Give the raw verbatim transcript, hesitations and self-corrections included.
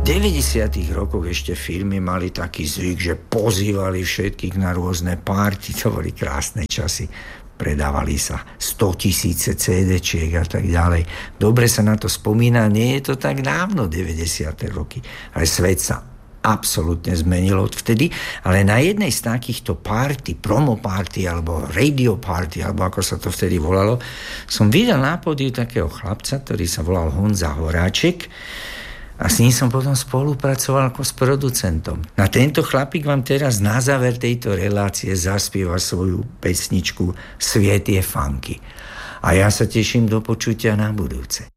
deväťdesiatych rokoch ešte firmy mali taký zvyk, že pozývali všetkých na rôzne párty, to boli krásne časy. Predávali sa sto tisíce cé déčiek a tak ďalej. Dobre sa na to spomína, nie je to tak dávno, deväťdesiate roky, ale svet sa absolútne zmenilo odvtedy, ale na jednej z takýchto party, promo party alebo radio party, alebo ako sa to vtedy volalo, som videl na pódiu takého chlapca, ktorý sa volal Honza Horáček, a s ním som potom spolupracoval ako s producentom. Na tento chlapík vám teraz na záver tejto relácie zaspieva svoju pesničku Sviet je funky. A ja sa teším do počutia na budúce.